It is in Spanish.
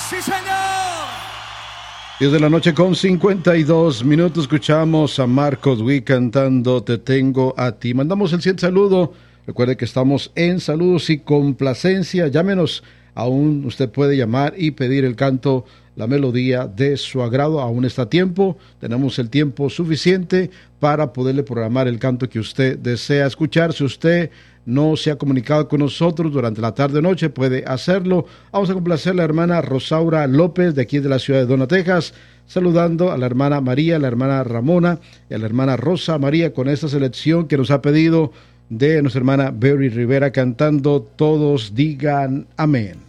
Sí, señor. 10 de la noche con 52 minutos. Escuchamos a Marcos Witt cantando Te tengo a ti. Mandamos el siguiente saludo. Recuerde que estamos en saludos y complacencia. Llámenos. Aún usted puede llamar y pedir el canto, la melodía de su agrado. Aún está a tiempo. Tenemos el tiempo suficiente para poderle programar el canto que usted desea escuchar. Si usted no se ha comunicado con nosotros durante la tarde o noche, puede hacerlo. Vamos a complacer a la hermana Rosaura López de aquí de la ciudad de Donna, Texas, saludando a la hermana María, a la hermana Ramona y a la hermana Rosa María con esta selección que nos ha pedido de nuestra hermana Berry Rivera cantando Todos digan amén.